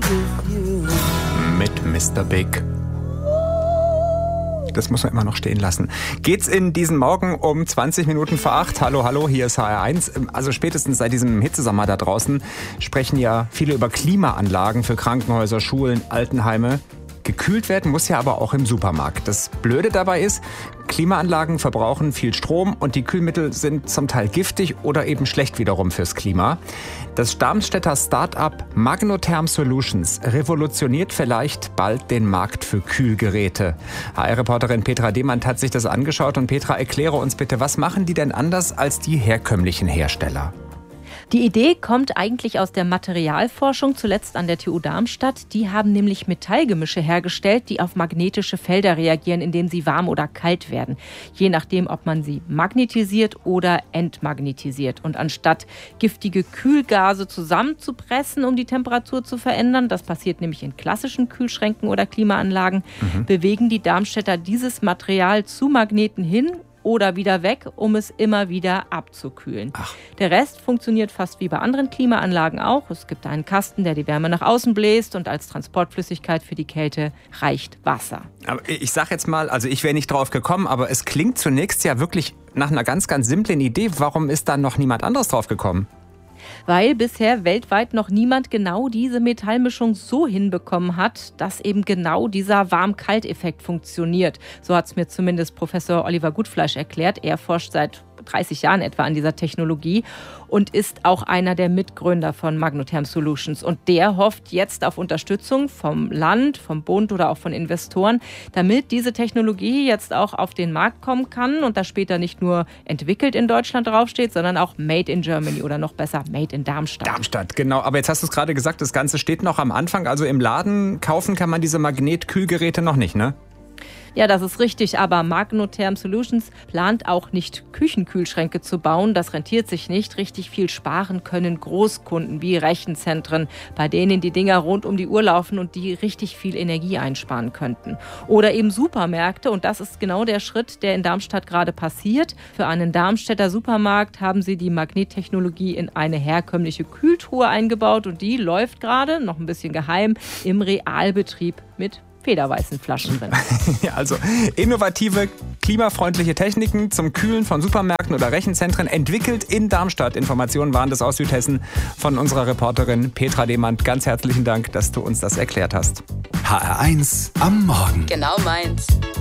Mit Mr. Big. Das muss man immer noch stehen lassen. Geht's in diesen Morgen um 20 Minuten vor 8? Hallo, hallo, hier ist HR1. Also spätestens seit diesem Hitzesommer da draußen sprechen ja viele über Klimaanlagen für Krankenhäuser, Schulen, Altenheime. Gekühlt werden muss ja aber auch im Supermarkt. Das Blöde dabei ist, Klimaanlagen verbrauchen viel Strom und die Kühlmittel sind zum Teil giftig oder eben schlecht wiederum fürs Klima. Das Darmstädter Start-up Magnotherm Solutions revolutioniert vielleicht bald den Markt für Kühlgeräte. HR-Reporterin Petra Demand hat sich das angeschaut und Petra, erkläre uns bitte, was machen die denn anders als die herkömmlichen Hersteller? Die Idee kommt eigentlich aus der Materialforschung, zuletzt an der TU Darmstadt. Die haben nämlich Metallgemische hergestellt, die auf magnetische Felder reagieren, indem sie warm oder kalt werden. Je nachdem, ob man sie magnetisiert oder entmagnetisiert. Und anstatt giftige Kühlgase zusammenzupressen, um die Temperatur zu verändern, das passiert nämlich in klassischen Kühlschränken oder Klimaanlagen, bewegen die Darmstädter dieses Material zu Magneten hin oder wieder weg, um es immer wieder abzukühlen. Der Rest funktioniert fast wie bei anderen Klimaanlagen auch. Es gibt einen Kasten, der die Wärme nach außen bläst und als Transportflüssigkeit für die Kälte reicht Wasser. Aber ich sag jetzt mal, also ich wäre nicht drauf gekommen, aber es klingt zunächst ja wirklich nach einer ganz, ganz simplen Idee. Warum ist da noch niemand anderes drauf gekommen? Weil bisher weltweit noch niemand genau diese Metallmischung so hinbekommen hat, dass eben genau dieser Warm-Kalt-Effekt funktioniert. So hat es mir zumindest Professor Oliver Gutfleisch erklärt. Er forscht seit 30 Jahren etwa an dieser Technologie und ist auch einer der Mitgründer von Magnotherm Solutions. Und der hofft jetzt auf Unterstützung vom Land, vom Bund oder auch von Investoren, damit diese Technologie jetzt auch auf den Markt kommen kann und da später nicht nur entwickelt in Deutschland draufsteht, sondern auch Made in Germany oder noch besser Made in Darmstadt. Darmstadt, genau. Aber jetzt hast du es gerade gesagt, das Ganze steht noch am Anfang. Also im Laden kaufen kann man diese Magnetkühlgeräte noch nicht, ne? Ja, das ist richtig, aber Magnotherm Solutions plant auch nicht Küchenkühlschränke zu bauen. Das rentiert sich nicht. Richtig viel sparen können Großkunden wie Rechenzentren, bei denen die Dinger rund um die Uhr laufen und die richtig viel Energie einsparen könnten. Oder eben Supermärkte, und das ist genau der Schritt, der in Darmstadt gerade passiert. Für einen Darmstädter Supermarkt haben sie die Magnettechnologie in eine herkömmliche Kühltruhe eingebaut und die läuft gerade, noch ein bisschen geheim, im Realbetrieb mit federweißen Flaschen drin. Also innovative, klimafreundliche Techniken zum Kühlen von Supermärkten oder Rechenzentren entwickelt in Darmstadt. Informationen waren das aus Südhessen von unserer Reporterin Petra Demand. Ganz herzlichen Dank, dass du uns das erklärt hast. HR1 am Morgen. Genau meins.